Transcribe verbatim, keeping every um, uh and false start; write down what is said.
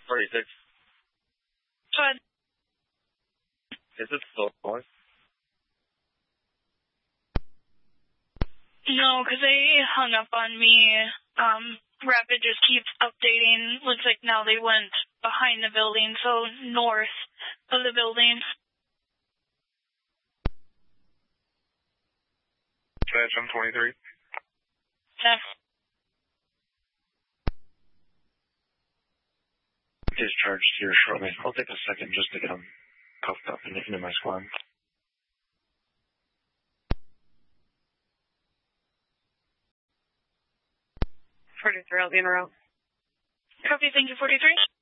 forty-six. Go ahead. Is it still going? No, because they hung up on me. Um, Rapid just keeps updating. Looks like now they went behind the building, so north of the building. Badge M twenty-three. Yeah. Discharged here shortly. I'll take a second just to get them cuffed up and into my squad. forty-three, I'll be en route. Copy, thank you, forty-three.